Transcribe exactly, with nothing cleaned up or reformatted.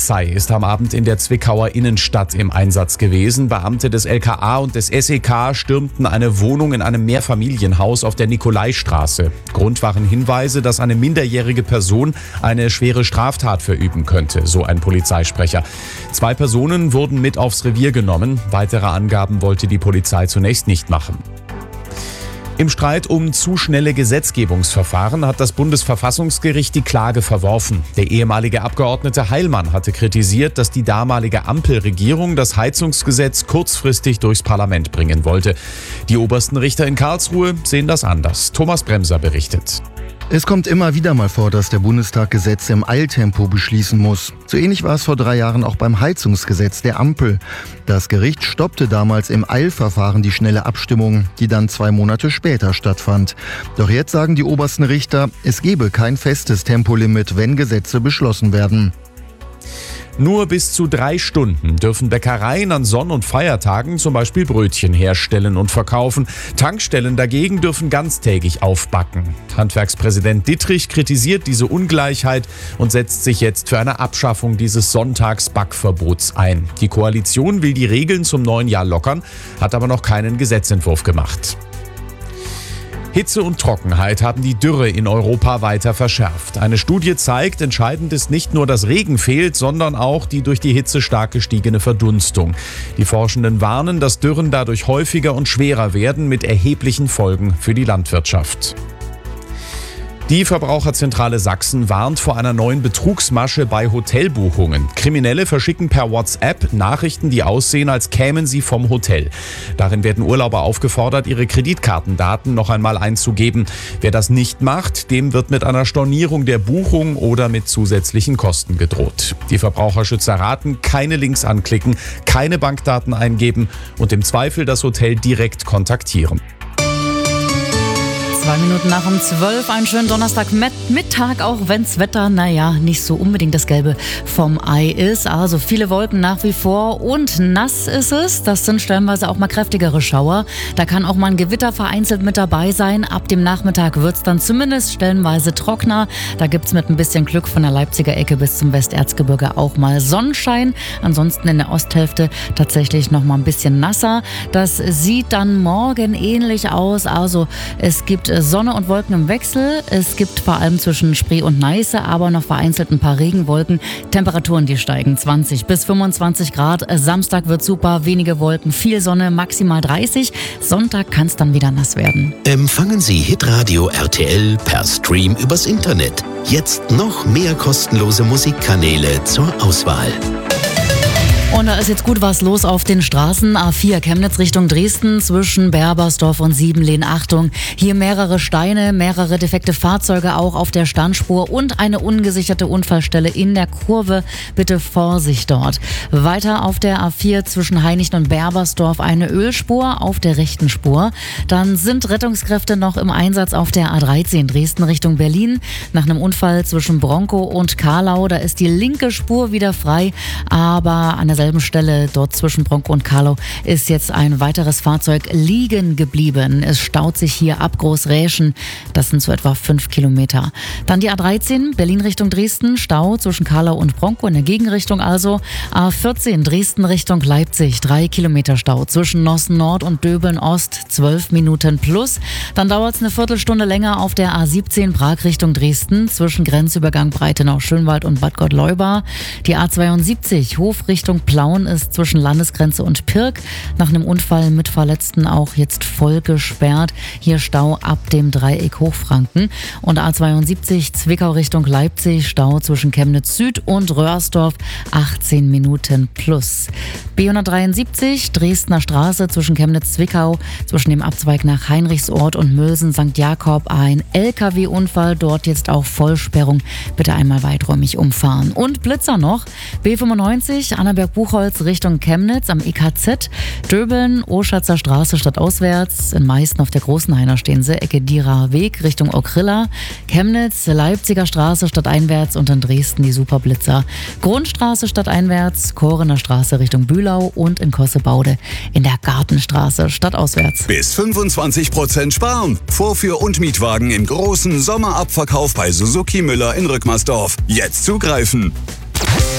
Polizei ist am Abend in der Zwickauer Innenstadt im Einsatz gewesen. Beamte des L K A und des S E K stürmten eine Wohnung in einem Mehrfamilienhaus auf der Nikolaistraße. Grund waren Hinweise, dass eine minderjährige Person eine schwere Straftat verüben könnte, so ein Polizeisprecher. Zwei Personen wurden mit aufs Revier genommen. Weitere Angaben wollte die Polizei zunächst nicht machen. Im Streit um zu schnelle Gesetzgebungsverfahren hat das Bundesverfassungsgericht die Klage verworfen. Der ehemalige Abgeordnete Heilmann hatte kritisiert, dass die damalige Ampelregierung das Heizungsgesetz kurzfristig durchs Parlament bringen wollte. Die obersten Richter in Karlsruhe sehen das anders. Thomas Bremser berichtet. Es kommt immer wieder mal vor, dass der Bundestag Gesetze im Eiltempo beschließen muss. So ähnlich war es vor drei Jahren auch beim Heizungsgesetz der Ampel. Das Gericht stoppte damals im Eilverfahren die schnelle Abstimmung, die dann zwei Monate später stattfand. Doch jetzt sagen die obersten Richter, es gebe kein festes Tempolimit, wenn Gesetze beschlossen werden. Nur bis zu drei Stunden dürfen Bäckereien an Sonn- und Feiertagen zum Beispiel Brötchen herstellen und verkaufen. Tankstellen dagegen dürfen ganztägig aufbacken. Handwerkspräsident Dittrich kritisiert diese Ungleichheit und setzt sich jetzt für eine Abschaffung dieses Sonntagsbackverbots ein. Die Koalition will die Regeln zum neuen Jahr lockern, hat aber noch keinen Gesetzentwurf gemacht. Hitze und Trockenheit haben die Dürre in Europa weiter verschärft. Eine Studie zeigt, entscheidend ist nicht nur, dass Regen fehlt, sondern auch die durch die Hitze stark gestiegene Verdunstung. Die Forschenden warnen, dass Dürren dadurch häufiger und schwerer werden, mit erheblichen Folgen für die Landwirtschaft. Die Verbraucherzentrale Sachsen warnt vor einer neuen Betrugsmasche bei Hotelbuchungen. Kriminelle verschicken per WhatsApp Nachrichten, die aussehen, als kämen sie vom Hotel. Darin werden Urlauber aufgefordert, ihre Kreditkartendaten noch einmal einzugeben. Wer das nicht macht, dem wird mit einer Stornierung der Buchung oder mit zusätzlichen Kosten gedroht. Die Verbraucherschützer raten, keine Links anklicken, keine Bankdaten eingeben und im Zweifel das Hotel direkt kontaktieren. Zwei Minuten nach um zwölf, einen schönen Donnerstagmittag, auch wenn's Wetter, naja, nicht so unbedingt das Gelbe vom Ei ist. Also viele Wolken nach wie vor und nass ist es. Das sind stellenweise auch mal kräftigere Schauer. Da kann auch mal ein Gewitter vereinzelt mit dabei sein. Ab dem Nachmittag wird's dann zumindest stellenweise trockener. Da gibt's mit ein bisschen Glück von der Leipziger Ecke bis zum Westerzgebirge auch mal Sonnenschein. Ansonsten in der Osthälfte tatsächlich noch mal ein bisschen nasser. Das sieht dann morgen ähnlich aus. Also es gibt Sonne und Wolken im Wechsel. Es gibt vor allem zwischen Spree und Neiße aber noch vereinzelt ein paar Regenwolken. Temperaturen, die steigen zwanzig bis fünfundzwanzig Grad. Samstag wird super, wenige Wolken, viel Sonne, maximal dreißig. Sonntag kann es dann wieder nass werden. Empfangen Sie Hitradio R T L per Stream übers Internet. Jetzt noch mehr kostenlose Musikkanäle zur Auswahl. Und da ist jetzt gut was los auf den Straßen. A vier Chemnitz Richtung Dresden zwischen Berbersdorf und Siebenlehn. Achtung, hier mehrere Steine, mehrere defekte Fahrzeuge auch auf der Standspur und eine ungesicherte Unfallstelle in der Kurve. Bitte Vorsicht dort. Weiter auf der A vier zwischen Hainichen und Berbersdorf eine Ölspur auf der rechten Spur. Dann sind Rettungskräfte noch im Einsatz auf der A dreizehn Dresden Richtung Berlin. Nach einem Unfall zwischen Bronkow und Karlau, da ist die linke Spur wieder frei, aber an der selben Stelle, dort zwischen Bronkow und Karlau, ist jetzt ein weiteres Fahrzeug liegen geblieben. Es staut sich hier ab Großräschen. Das sind so etwa fünf Kilometer. Dann die A dreizehn, Berlin Richtung Dresden, Stau zwischen Karlau und Bronkow in der Gegenrichtung also. A vierzehn, Dresden Richtung Leipzig, drei Kilometer Stau zwischen Nossen Nord und Döbeln Ost, zwölf Minuten plus. Dann dauert es eine Viertelstunde länger auf der A siebzehn, Prag Richtung Dresden, zwischen Grenzübergang Breitenau-Schönwald und Bad Gottleuba. Die A zweiundsiebzig, Hof Richtung Plauen ist zwischen Landesgrenze und Pirk nach einem Unfall mit Verletzten auch jetzt voll gesperrt. Hier Stau ab dem Dreieck Hochfranken. Und A zweiundsiebzig Zwickau Richtung Leipzig, Stau zwischen Chemnitz Süd und Röhrsdorf, achtzehn Minuten plus. B hundertdreiundsiebzig Dresdner Straße zwischen Chemnitz-Zwickau, zwischen dem Abzweig nach Heinrichsort und Mülsen Sankt Jakob ein L K W-Unfall, dort jetzt auch Vollsperrung. Bitte einmal weiträumig umfahren. Und Blitzer noch, B fünfundneunzig Annaberg-Buchholz Richtung Chemnitz am E K Z, Döbeln, Oschatzer Straße stadtauswärts, in Meißen auf der Großenhainer stehen sie, Ecke Dierer Weg Richtung Okrilla, Chemnitz, Leipziger Straße stadteinwärts und in Dresden die Superblitzer. Grundstraße stadteinwärts, Korener Straße Richtung Bühlau und in Kossebaude in der Gartenstraße stadtauswärts. Bis fünfundzwanzig Prozent sparen. Vorführ- und Mietwagen im großen Sommerabverkauf bei Suzuki Müller in Rückmersdorf. Jetzt zugreifen.